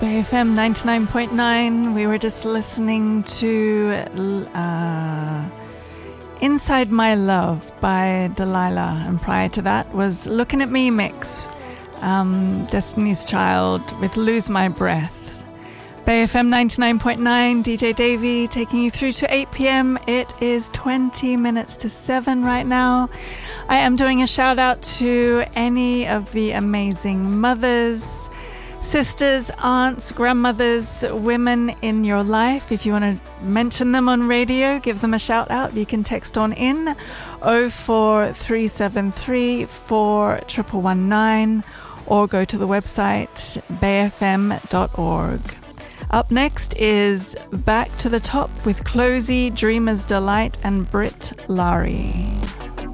BayFM 99.9. We were just listening to Inside My Love by Delilah, and prior to that was Looking at Me mix, Destiny's Child with Lose My Breath. BayFM 99.9, DJ Davey taking you through to 8 p.m. It is 20 minutes to 7 right now. I am doing a shout out to any of the amazing mothers, sisters, aunts, grandmothers, women in your life. If you want to mention them on radio, give them a shout out. You can text on in 04373 4119 or go to the website bayfm.org. Up next is Back to the Top with Closey, Dreamer's Delight and Britt Lari.